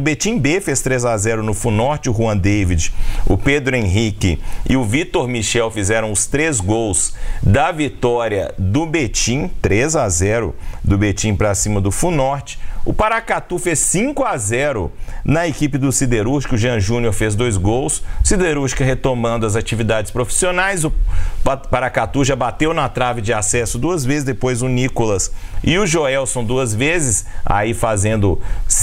Betim B fez 3-0 no Funorte, o Juan David, o Pedro Henrique e o Vitor Michel fizeram os 3 gols da vitória do Betim, 3-0 do Betim para cima do Funorte. O Paracatu fez 5-0 na equipe do Siderúrgica, o Jean Júnior fez 2 gols, Siderúrgica retomando as atividades profissionais, o Paracatu já bateu na trave de acesso 2 vezes, depois o Nicolas e o Joelson 2 vezes, aí fazendo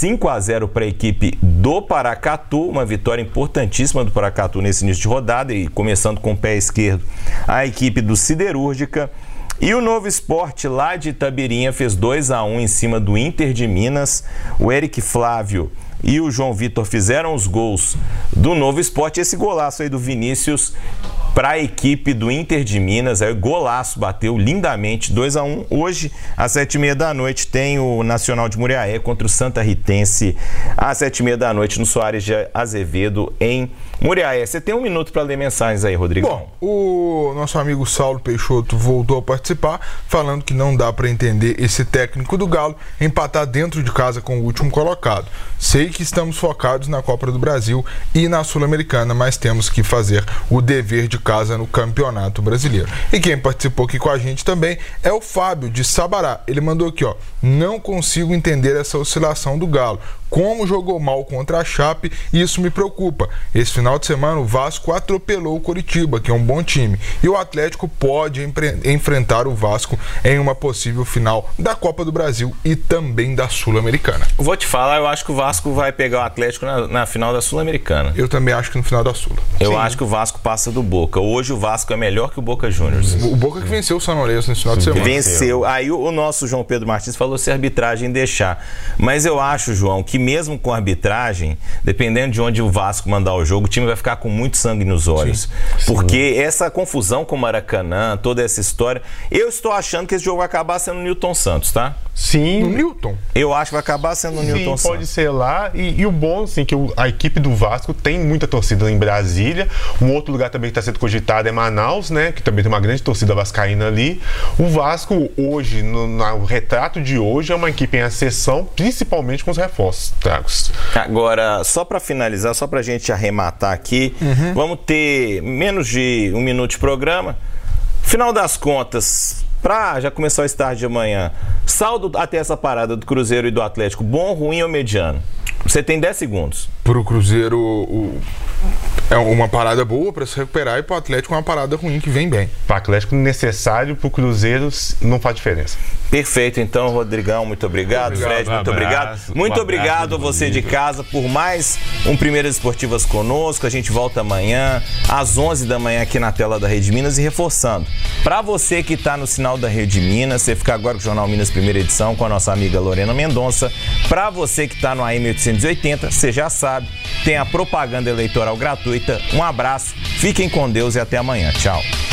5-0 para a equipe do Paracatu, uma vitória importantíssima do Paracatu nesse início de rodada e começando com o pé esquerdo a equipe do Siderúrgica. E o Novo Esporte lá de Itabirinha fez 2-1 em cima do Inter de Minas. O Eric Flávio e o João Vitor fizeram os gols do Novo Esporte. Esse golaço aí do Vinícius para a equipe do Inter de Minas, aí o golaço bateu lindamente, 2-1. Hoje, às 7h30 da noite, tem o Nacional de Muriaé contra o Santa Ritense, às 7h30 da noite, no Soares de Azevedo, em Muriaé. Você tem 1 minuto para ler mensagens aí, Rodrigo. Bom, o nosso amigo Saulo Peixoto voltou a participar, falando que não dá para entender esse técnico do Galo empatar dentro de casa com o último colocado. Sei que estamos focados na Copa do Brasil e na Sul-Americana, mas temos que fazer o dever de casa no Campeonato Brasileiro. E quem participou aqui com a gente também é o Fábio de Sabará. Ele mandou aqui, ó: não consigo entender essa oscilação do Galo. Como jogou mal contra a Chape, isso me preocupa. Esse final de semana o Vasco atropelou o Coritiba, que é um bom time, e o Atlético pode enfrentar o Vasco em uma possível final da Copa do Brasil e também da Sul-Americana. Vou te falar, eu acho que o Vasco vai pegar o Atlético na final da Sul-Americana. Eu também acho que no final da Sul. Eu acho que o Vasco passa do Boca. Hoje o Vasco é melhor que o Boca Juniors. O Boca que venceu o São Lourenço nesse final de semana. Venceu. Aí o nosso João Pedro Martins falou se a arbitragem deixar. Mas eu acho, João, que mesmo com a arbitragem, dependendo de onde o Vasco mandar o jogo, o time vai ficar com muito sangue nos olhos. Sim. Porque essa confusão com o Maracanã, toda essa história, eu estou achando que esse jogo vai acabar sendo o Newton Santos, tá? Sim. No Newton? Eu acho que vai acabar sendo o Newton Santos. Pode ser lá. E o bom, assim, que a equipe do Vasco tem muita torcida em Brasília. Um outro lugar também que está sendo cogitado é Manaus, né? Que também tem uma grande torcida vascaína ali. O Vasco, hoje, no retrato de hoje, é uma equipe em ascensão, principalmente com os reforços. Agora, só para finalizar, só para a gente arrematar aqui, vamos ter menos de 1 minuto de programa. Final das contas, para já começar o start de amanhã, saldo até essa parada do Cruzeiro e do Atlético, bom, ruim ou mediano? Você tem 10 segundos. Pro Cruzeiro é uma parada boa para se recuperar e pro Atlético é uma parada ruim que vem bem. Pro Atlético necessário, pro Cruzeiro não faz diferença. Perfeito, então, Rodrigão, muito obrigado. Fred, muito obrigado. Muito obrigado a você de casa por mais um Primeiras Esportivas conosco. A gente volta amanhã, às 11 da manhã, aqui na tela da Rede Minas. E reforçando, para você que está no sinal da Rede Minas, você fica agora com o Jornal Minas Primeira Edição, com a nossa amiga Lorena Mendonça. Para você que está no AM 880, você já sabe, tem a propaganda eleitoral gratuita. Um abraço, fiquem com Deus e até amanhã. Tchau.